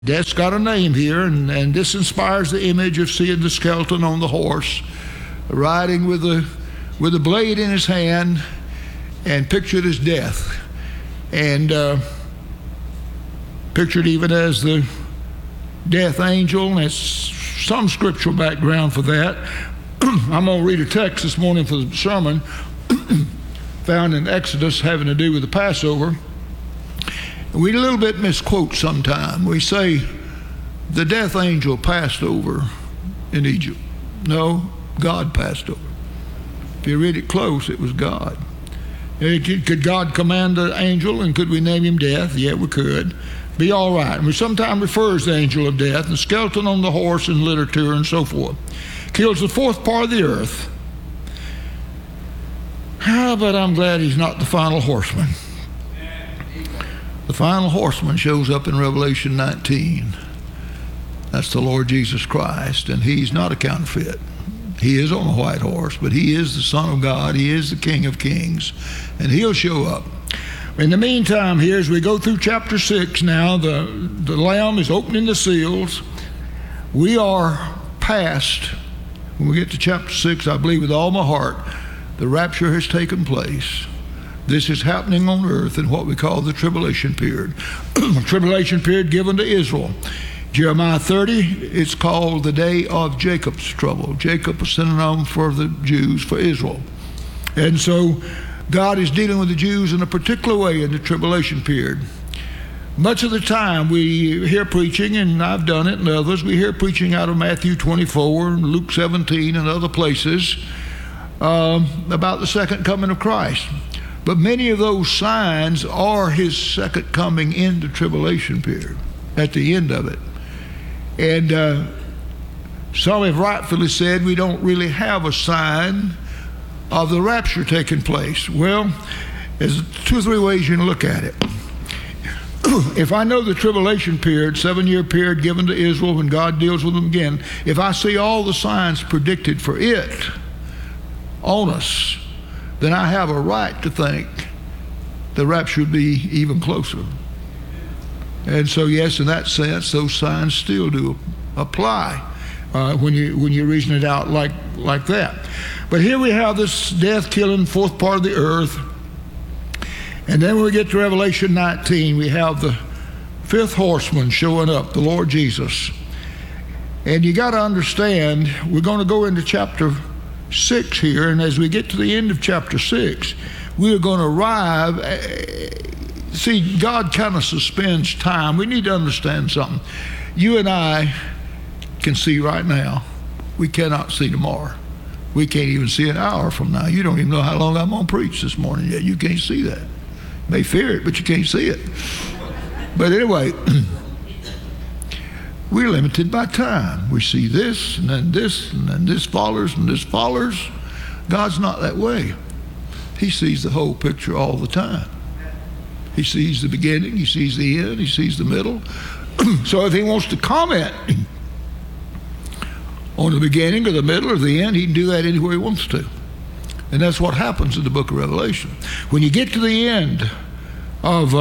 Death's got a name here, and this inspires the image of seeing the skeleton on the horse, riding with a blade in his hand, and pictured as death, and pictured even as the death angel. And there's some scriptural background for that. I'm going to read a text this morning for the sermon found in Exodus having to do with the Passover. We a little bit misquote sometime. We say the death angel passed over in Egypt. No, God passed over. If you read it close, it was God. Could God command the angel, and could we name him Death? Yeah, we could. Be all right. And we sometimes refers to the angel of death, the skeleton on the horse in literature and so forth. Kills the fourth part of the earth. But I'm glad he's not the final horseman. The final horseman shows up in Revelation 19. That's the Lord Jesus Christ, and he's not a counterfeit. He is on a white horse, but he is the Son of God. He is the King of Kings, and he'll show up. In the meantime, here as we go through chapter 6 now, the Lamb is opening the seals. We are past, when we get to chapter 6, I believe with all my heart, the rapture has taken place. This is happening on earth in what we call the tribulation period. Tribulation period given to Israel. Jeremiah 30, it's called the day of Jacob's trouble. Jacob, a synonym for the Jews, for Israel. And so God is dealing with the Jews in a particular way in the tribulation period. Much of the time we hear preaching, and I've done it and others, we hear preaching out of Matthew 24 and Luke 17 and other places about the second coming of Christ. But many of those signs are his second coming in the tribulation period, at the end of it. And some have rightfully said we don't really have a sign of the rapture taking place. Well, there's 2 or 3 ways you can look at it. If I know the tribulation period, 7-year period given to Israel when God deals with them again, if I see all the signs predicted for it on us, then I have a right to think the rapture would be even closer. And so, yes, in that sense, those signs still do apply when you reason it out like that. But here we have this death-killing fourth part of the earth. And then when we get to Revelation 19, we have the fifth horseman showing up, the Lord Jesus. And you got to understand, we're going to go into chapter 6 here, and as we get to the end of chapter 6, we are going to arrive. See, God kind of suspends time. We need to understand something. You and I can see right now. We cannot see tomorrow. We can't even see an hour from now. You don't even know how long I'm going to preach this morning yet. You can't see that. You may fear it, but you can't see it. But anyway, we're limited by time. We see this, and then this, and then this follows, and this follows. God's not that way. He sees the whole picture all the time. He sees the beginning, he sees the end, he sees the middle. So if he wants to comment on the beginning or the middle or the end, he can do that anywhere he wants to. And that's what happens in the book of Revelation. When you get to the end of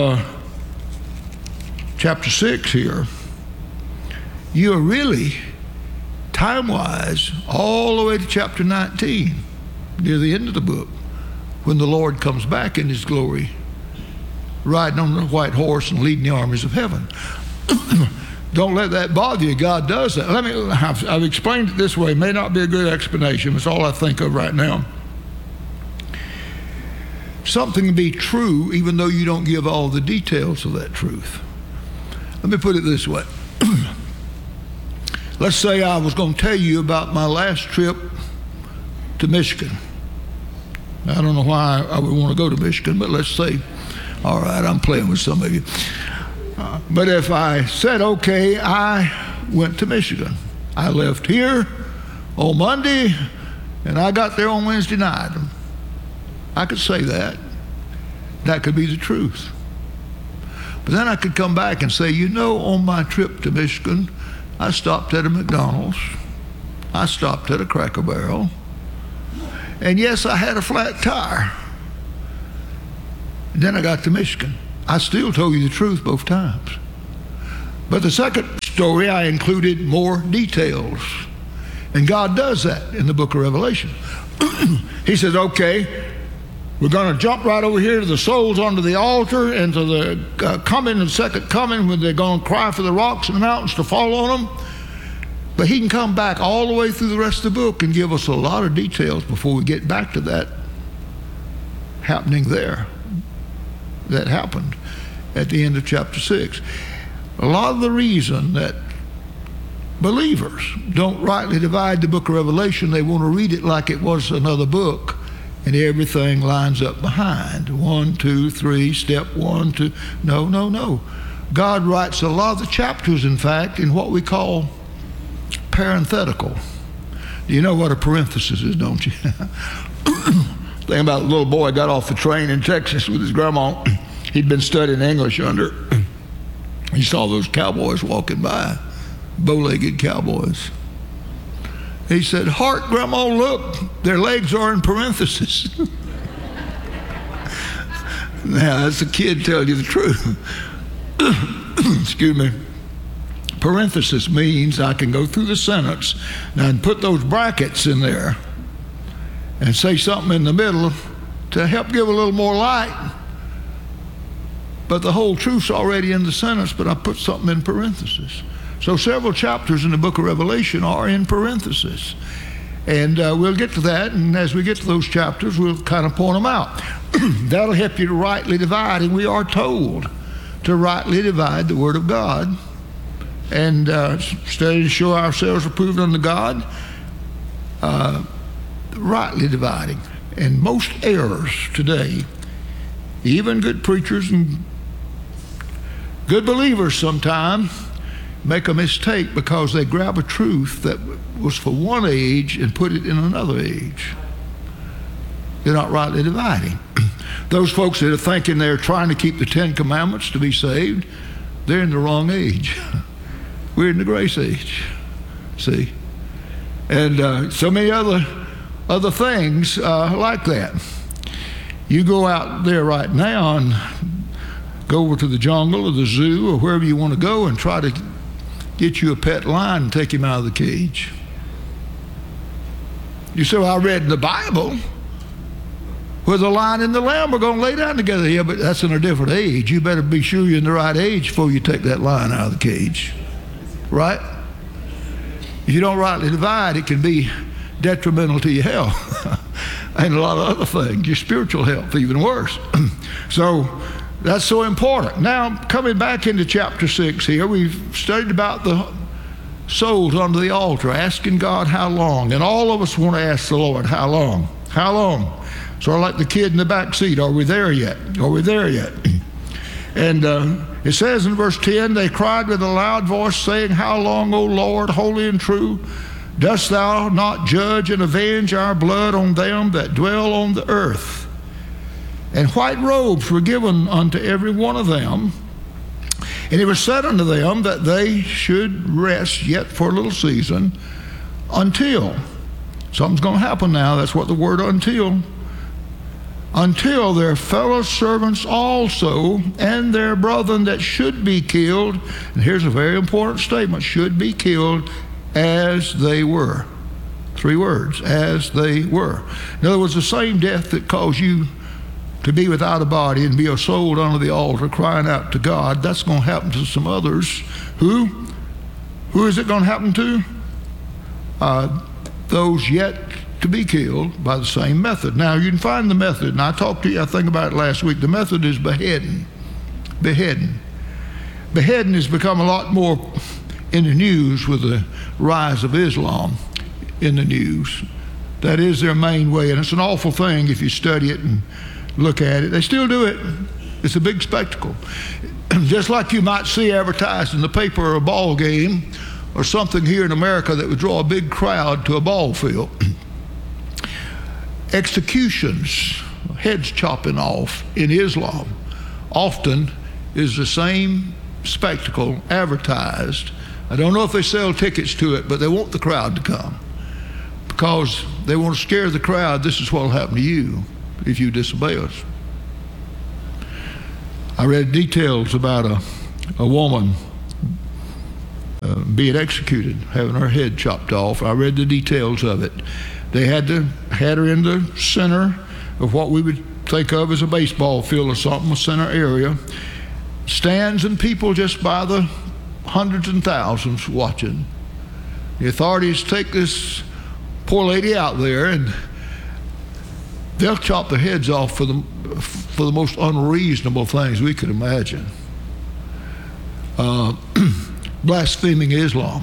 chapter 6 here, you are really, time-wise, all the way to chapter 19, near the end of the book, when the Lord comes back in his glory, riding on the white horse and leading the armies of heaven. Don't let that bother you. God does that. I've explained it this way. It may not be a good explanation. It's all I think of right now. Something can be true even though you don't give all the details of that truth. Let me put it this way. Let's say I was going to tell you about my last trip to Michigan. I don't know why I would want to go to Michigan, but let's say, all right, I'm playing with some of you. But if I said, okay, I went to Michigan. I left here on Monday, and I got there on Wednesday night. I could say that. That could be the truth. But then I could come back and say, on my trip to Michigan, I stopped at a McDonald's. I stopped at a Cracker Barrel. And yes, I had a flat tire. And then I got to Michigan. I still told you the truth both times. But the second story, I included more details. And God does that in the book of Revelation. He says, okay, we're going to jump right over here to the souls under the altar and to the coming and second coming when they're going to cry for the rocks and the mountains to fall on them. But he can come back all the way through the rest of the book and give us a lot of details before we get back to that happening there. That happened at the end of chapter 6. A lot of the reason that believers don't rightly divide the book of Revelation, they want to read it like it was another book, and everything lines up behind. 1, 2, 3, step 1, 2. No. God writes a lot of the chapters, in fact, in what we call parenthetical. You know what a parenthesis is, don't you? Think about a little boy got off the train in Texas with his grandma. He'd been studying English under. He saw those cowboys walking by, bow-legged cowboys. He said, "Hark, Grandma, look, their legs are in parentheses." Now, that's a kid telling you the truth. Excuse me. Parenthesis means I can go through the sentence and put those brackets in there and say something in the middle to help give a little more light. But the whole truth's already in the sentence, but I put something in parenthesis. So several chapters in the book of Revelation are in parenthesis. And we'll get to that, and as we get to those chapters, we'll kind of point them out. That'll help you to rightly divide, and we are told to rightly divide the Word of God and study to show ourselves approved unto God, rightly dividing. And most errors today, even good preachers and good believers sometimes, make a mistake because they grab a truth that was for one age and put it in another age. They're not rightly dividing. Those folks that are thinking they're trying to keep the 10 Commandments to be saved, they're in the wrong age. We're in the grace age, see? And so many other things like that. You go out there right now and go over to the jungle or the zoo or wherever you want to go and try to get you a pet lion and take him out of the cage. You say, well, I read in the Bible where the lion and the lamb are going to lay down together. Yeah, but that's in a different age. You better be sure you're in the right age before you take that lion out of the cage. Right? If you don't rightly divide, it can be detrimental to your health and a lot of other things, your spiritual health, even worse. So that's so important. Now, coming back into chapter 6 here, we've studied about the souls under the altar, asking God how long. And all of us want to ask the Lord, how long? How long? Sort of like the kid in the back seat, are we there yet? Are we there yet? And it says in verse 10, they cried with a loud voice, saying, how long, O Lord, holy and true, dost thou not judge and avenge our blood on them that dwell on the earth? And white robes were given unto every one of them. And it was said unto them that they should rest yet for a little season until. Something's going to happen now. That's what the word until their fellow servants also and their brethren that should be killed. And here's a very important statement, should be killed as they were. 3 words, as they were. In other words, the same death that caused you to be without a body and be a soul under the altar crying out to God, that's going to happen to some others. Who is it going to happen to? Those yet to be killed by the same method. Now, you can find the method, and I talked to you, I think about it last week. The method is beheading. Beheading has become a lot more in the news with the rise of Islam in the news. That is their main way, and it's an awful thing if you study it and look at it. They still do it. It's a big spectacle. Just like you might see advertised in the paper or a ball game or something here in America that would draw a big crowd to a ball field. Executions, heads chopping off in Islam, often is the same spectacle advertised. I don't know if they sell tickets to it, but they want the crowd to come because they want to scare the crowd. This is what will happen to you if you disobey us. I read details about a woman being executed, having her head chopped off. I read the details of it. They had her in the center of what we would think of as a baseball field or something, a center area. Stands and people just by the hundreds and thousands watching. The authorities take this poor lady out there and they'll chop their heads off for the most unreasonable things we could imagine. Blaspheming Islam.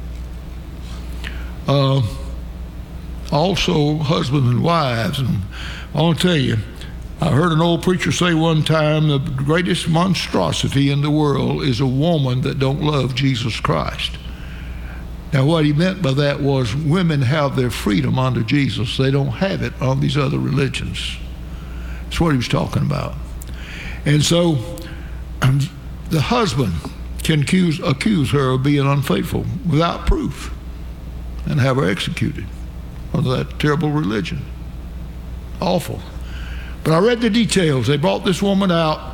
Also husbands and wives. And I want to tell you, I heard an old preacher say one time, the greatest monstrosity in the world is a woman that don't love Jesus Christ. Now what he meant by that was women have their freedom under Jesus. They don't have it on these other religions. That's what he was talking about. And so the husband can accuse her of being unfaithful without proof and have her executed under that terrible religion. Awful. But I read the details. They brought this woman out,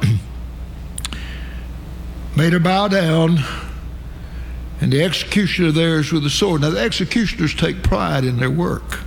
made her bow down, and the executioner there is with a sword. Now the executioners take pride in their work.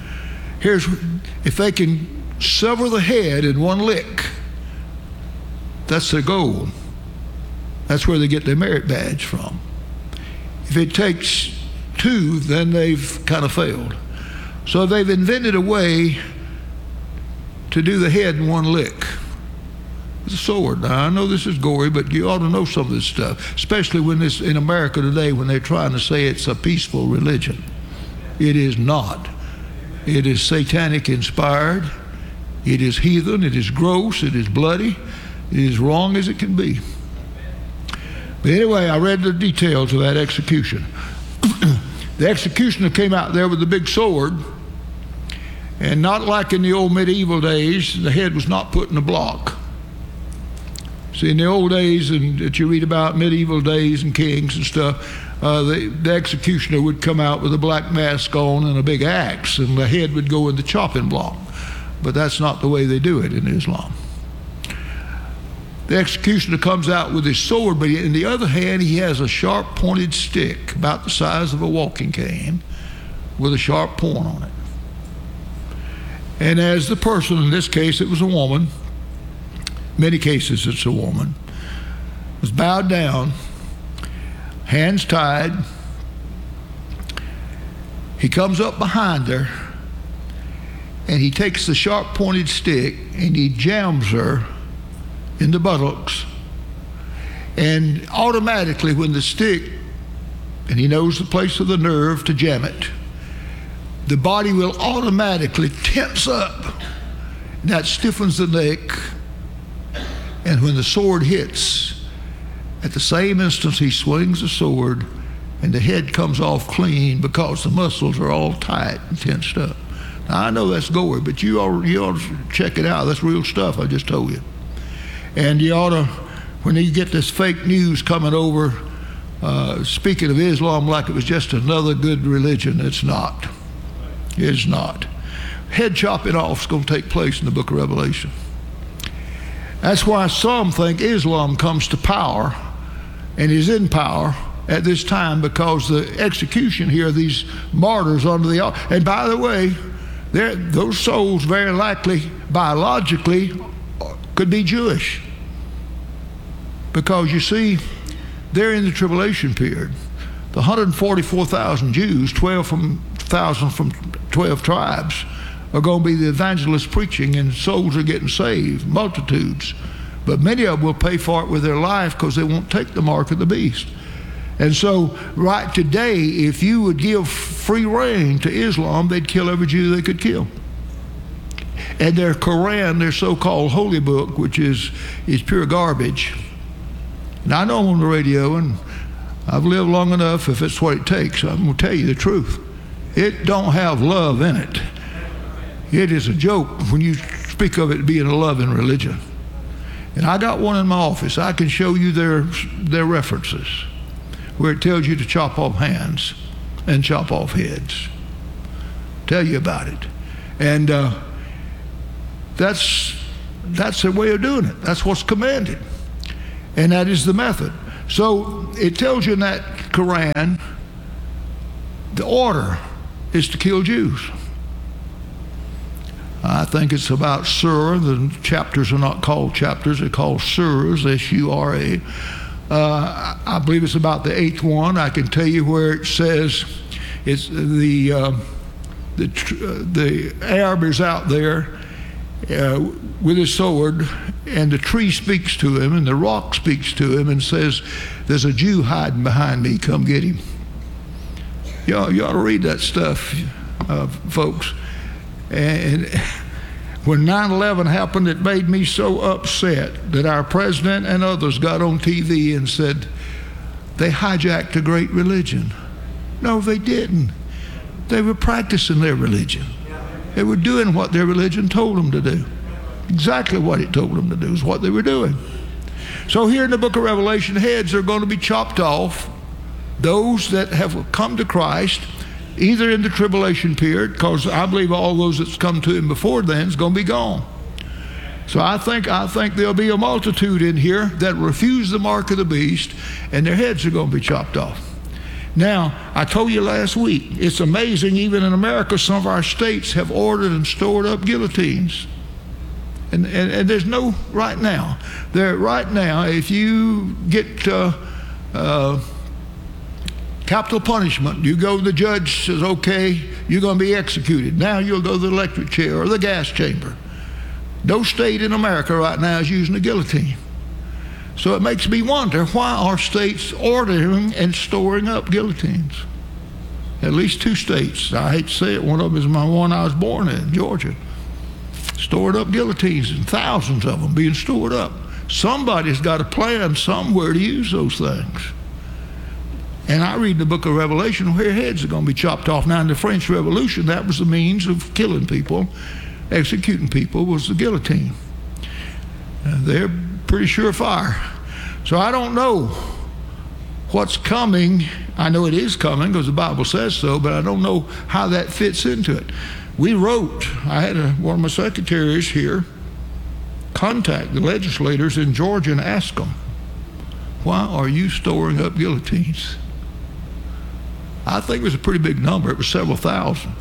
If they can sever the head in one lick, that's their goal. That's where they get their merit badge from. If it takes two, then they've kind of failed. So they've invented a way to do the head in one lick with a sword. Now I know this is gory, but you ought to know some of this stuff, especially when this in America today, when they're trying to say it's a peaceful religion. It is not. It is satanic inspired. It is heathen. It is gross. It is bloody. It is wrong as it can be. But anyway, I read the details of that execution. The executioner came out there with a big sword, and not like in the old medieval days, the head was not put in a block. See, in the old days and that you read about, medieval days and kings and stuff, the executioner would come out with a black mask on and a big axe, and the head would go in the chopping block. But that's not the way they do it in Islam. The executioner comes out with his sword, but in the other hand, he has a sharp pointed stick about the size of a walking cane with a sharp point on it. And as the person, in this case it was a woman, many cases it's a woman, was bowed down, hands tied, he comes up behind her and he takes the sharp pointed stick and he jams her in the buttocks, and automatically when the stick, and he knows the place of the nerve to jam it, the body will automatically tense up, and that stiffens the neck, and when the sword hits, at the same instant he swings the sword and the head comes off clean because the muscles are all tight and tensed up. Now I know that's gory, but you ought to check it out. That's real stuff I just told you. And you ought to, when you get this fake news coming over, speaking of Islam like it was just another good religion, it's not. It's not. Head chopping off is going to take place in the book of Revelation. That's why some think Islam comes to power and is in power at this time, because the execution here, these martyrs under the altar. And by the way, those souls very likely, biologically, could be Jewish. Because you see, they're in the tribulation period. The 144,000 Jews, 12,000 from 12 tribes, are going to be the evangelists preaching, and souls are getting saved, multitudes. But many of them will pay for it with their life because they won't take the mark of the beast. And so right today, if you would give free rein to Islam, they'd kill every Jew they could kill. And their Quran, their so-called holy book, which is pure garbage. And I know I'm on the radio, and I've lived long enough, if it's what it takes, I'm going to tell you the truth. It don't have love in it. It is a joke when you speak of it being a loving religion. And I got one in my office. I can show you their references where it tells you to chop off hands and chop off heads. Tell you about it. And that's their way of doing it. That's what's commanded. And that is the method. So it tells you in that Quran, the order is to kill Jews. I think it's about surah. The chapters are not called chapters, they're called surahs, S-U-R-A. I believe it's about the 8th one. I can tell you where it says it's the Arab is out there with his sword, and the tree speaks to him, and the rock speaks to him, and says, "There's a Jew hiding behind me. Come get him." You ought to read that stuff, folks. And when 9/11 happened, it made me so upset that our president and others got on TV and said they hijacked a great religion. No, they didn't. They were practicing their religion. They were doing what their religion told them to do. Exactly what it told them to do is what they were doing. So here in the book of Revelation, heads are going to be chopped off. Those that have come to Christ, either in the tribulation period, because I believe all those that's come to him before then is going to be gone. So I think there'll be a multitude in here that refuse the mark of the beast, and their heads are going to be chopped off. Now, I told you last week, it's amazing, even in America, some of our states have ordered and stored up guillotines. And there's no, right now, if you get capital punishment, you go, the judge says, okay, you're going to be executed. Now you'll go to the electric chair or the gas chamber. No state in America right now is using a guillotine. So it makes me wonder, why are states ordering and storing up guillotines? At least 2 states. I hate to say it, one of them is my one I was born in, Georgia. Stored up guillotines, and thousands of them being stored up. Somebody's got a plan somewhere to use those things. And I read in the book of Revelation where heads are going to be chopped off. Now in the French Revolution, that was the means of killing people, executing people, was the guillotine. They're pretty surefire. So I don't know what's coming. I know it is coming because the Bible says so, but I don't know how that fits into it. We wrote, I had one of my secretaries here contact the legislators in Georgia and ask them, why are you storing up guillotines? I think it was a pretty big number. It was several thousand.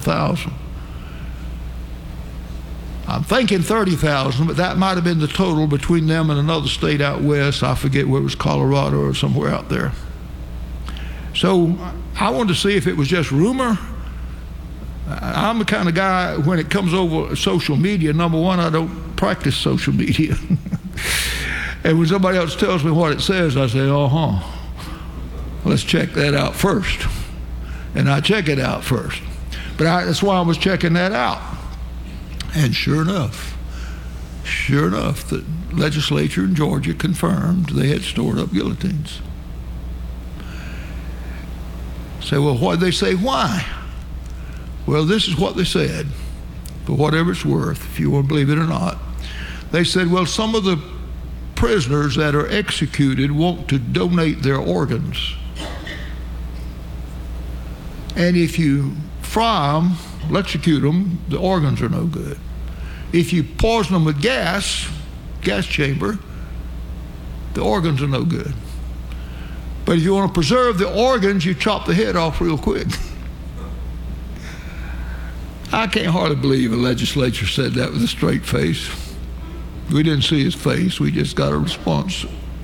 I'm thinking 30,000, but that might have been the total between them and another state out west. I forget where it was, Colorado or somewhere out there. So I wanted to see if it was just rumor. I'm the kind of guy, when it comes over social media, number one, I don't practice social media. And when somebody else tells me what it says, I say, let's check that out first. And I check it out first. But that's why I was checking that out. And sure enough, the legislature in Georgia confirmed they had stored up guillotines. Say, well, what did they say? Why? Well, this is what they said, for whatever it's worth, if you want to believe it or not. They said, well, some of the prisoners that are executed want to donate their organs. And if you fry them, electrocute them, the organs are no good. If you poison them with gas chamber, the organs are no good. But if you want to preserve the organs, you chop the head off real quick. I can't hardly believe a legislature said that with a straight face. We didn't see his face, we just got a response.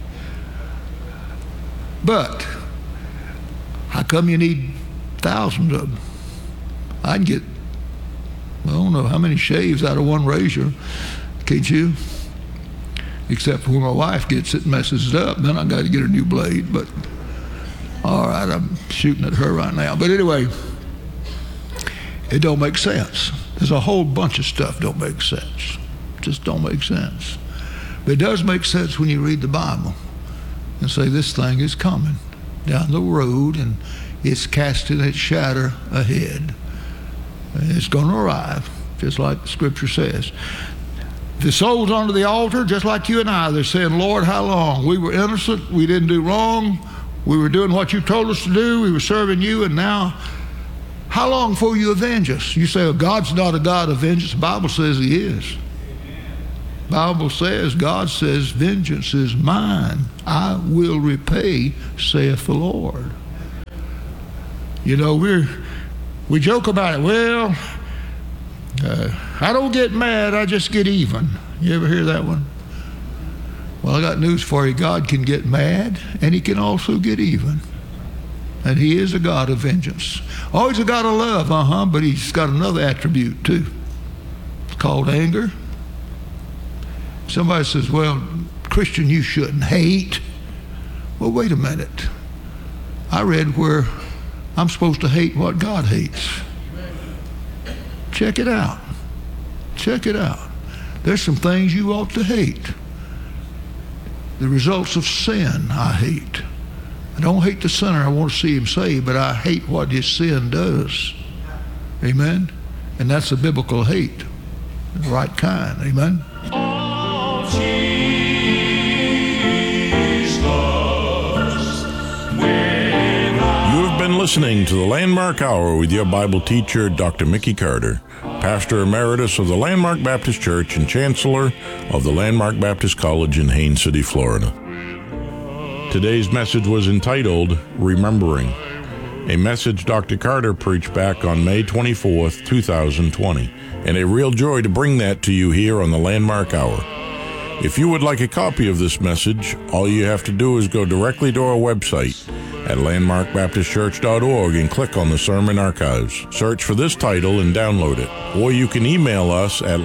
But how come you need thousands of them? I'd get, I don't know how many shaves out of one razor, can't you? Except for when my wife gets it and messes it up, then I got to get a new blade. But all right, I'm shooting at her right now. But anyway, it don't make sense. There's a whole bunch of stuff don't make sense. Just don't make sense. But it does make sense when you read the Bible and say this thing is coming down the road and it's casting its shadow ahead. It's going to arrive, just like the scripture says. The souls under the altar, just like you and I, they're saying, Lord, how long? We were innocent, we didn't do wrong, we were doing what you told us to do, we were serving you, and now, how long before you avenge us? You say, oh, God's not a God of vengeance. The Bible says he is. The Bible says, God says, vengeance is mine. I will repay, saith the Lord. You know, we joke about it. Well, I don't get mad, I just get even. You ever hear that one? Well, I got news for you. God can get mad, and he can also get even. And he is a God of vengeance. Oh, he's a God of love, but he's got another attribute too. It's called anger. Somebody says, well, Christian, you shouldn't hate. Well, wait a minute. I read where I'm supposed to hate what God hates. Check it out. Check it out. There's some things you ought to hate. The results of sin, I hate. I don't hate the sinner. I want to see him saved, but I hate what his sin does. Amen? And that's a biblical hate. The right kind. Amen? Oh, Jesus, You have been listening to the Landmark Hour with your Bible teacher, Dr. Mickey Carter, Pastor Emeritus of the Landmark Baptist Church and Chancellor of the Landmark Baptist College in Haines City, Florida. Today's message was entitled, Remembering, a message Dr. Carter preached back on May 24th, 2020, and a real joy to bring that to you here on the Landmark Hour. If you would like a copy of this message, all you have to do is go directly to our website at landmarkbaptistchurch.org and click on the Sermon Archives. Search for this title and download it. Or you can email us at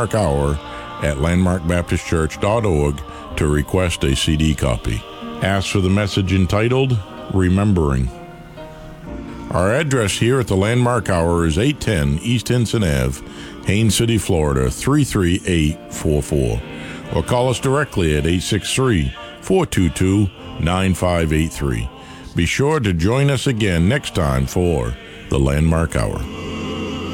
landmarkhour@landmarkbaptistchurch.org to request a CD copy. Ask for the message entitled, Remembering. Our address here at the Landmark Hour is 810 East Hinson Ave, Haines City, Florida, 33844. Or call us directly at 863-422-9583. Be sure to join us again next time for the Landmark Hour.